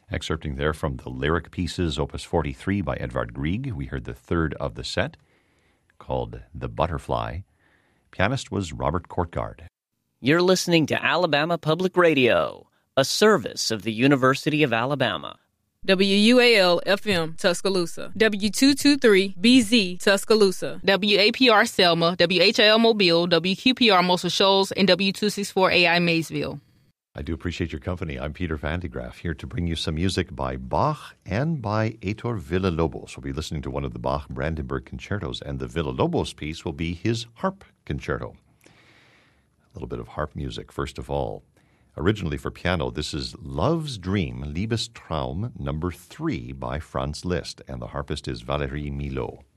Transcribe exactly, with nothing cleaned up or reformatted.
Excerpting there from the Lyric Pieces, Opus forty-three by Edvard Grieg. We heard the third of the set, called The Butterfly. Pianist was Robert Courtgard. You're listening to Alabama Public Radio, a service of the University of Alabama. W U A L F M Tuscaloosa, W two twenty-three B Z Tuscaloosa, W A P R Selma, W H L Mobile, W Q P R Muscle Shoals, and W two sixty-four A I Maysville. I do appreciate your company. I'm Peter Van de Graaff, here to bring you some music by Bach and by Heitor Villa-Lobos. We'll be listening to one of the Bach Brandenburg concertos, and the Villa-Lobos piece will be his harp concerto. A little bit of harp music, first of all. Originally for piano, this is Love's Dream, Liebestraum, number three by Franz Liszt, and the harpist is Valérie Milhaud.